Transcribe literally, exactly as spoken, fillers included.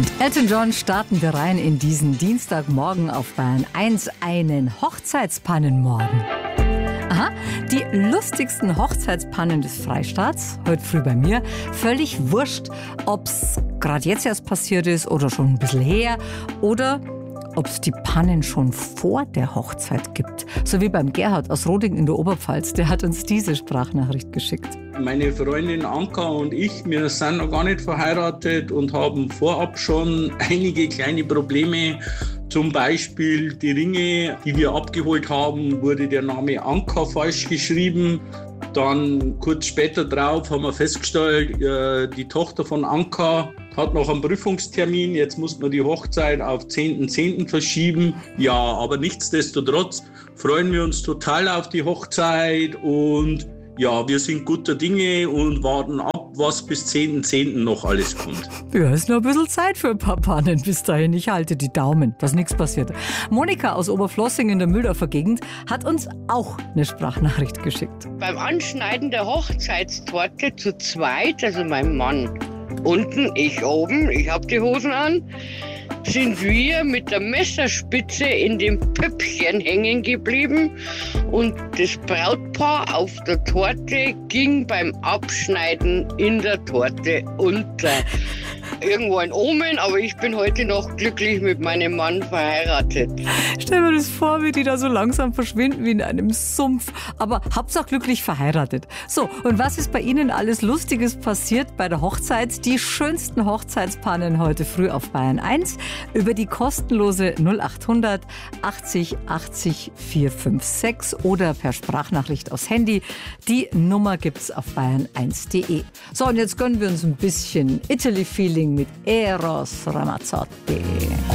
Mit Elton John starten wir rein in diesen Dienstagmorgen auf Bayern eins, einen Hochzeitspannenmorgen. Aha, die lustigsten Hochzeitspannen des Freistaats, heute früh bei mir. Völlig wurscht, ob es gerade jetzt erst passiert ist oder schon ein bisschen her oder ob es die Pannen schon vor der Hochzeit gibt. So wie beim Gerhard aus Roding in der Oberpfalz, der hat uns diese Sprachnachricht geschickt. Meine Freundin Anka und ich, wir sind noch gar nicht verheiratet und haben vorab schon einige kleine Probleme. Zum Beispiel die Ringe, die wir abgeholt haben, wurde der Name Anka falsch geschrieben. Dann kurz später drauf haben wir festgestellt, die Tochter von Anka hat noch einen Prüfungstermin. Jetzt muss man die Hochzeit auf zehnten zehnten verschieben. Ja, aber nichtsdestotrotz freuen wir uns total auf die Hochzeit und ja, wir sind guter Dinge und warten ab, was bis zehnten zehnten noch alles kommt. Ja, ist noch ein bisschen Zeit für ein paar Pannen bis dahin. Ich halte die Daumen, dass nichts passiert. Monika aus Oberflossing in der Mühldorfer Gegend hat uns auch eine Sprachnachricht geschickt. Beim Anschneiden der Hochzeitstorte zu zweit, also mein Mann unten, ich oben, ich habe die Hosen an, sind wir mit der Messerspitze in dem Püppchen hängen geblieben und das Brautpaar auf der Torte ging beim Abschneiden in der Torte unter. Irgendwo ein Omen, aber ich bin heute noch glücklich mit meinem Mann verheiratet. Stell mir das vor, wie die da so langsam verschwinden wie in einem Sumpf. Aber Hauptsache glücklich verheiratet. So, und was ist bei Ihnen alles Lustiges passiert bei der Hochzeit? Die schönsten Hochzeitspannen heute früh auf Bayern eins über die kostenlose null acht hundert achtzig achtzig vier fünf sechs oder per Sprachnachricht aufs Handy. Die Nummer gibt's auf bayern eins punkt de. So, und jetzt gönnen wir uns ein bisschen Italy-Feeling mit Eros Ramazzotti.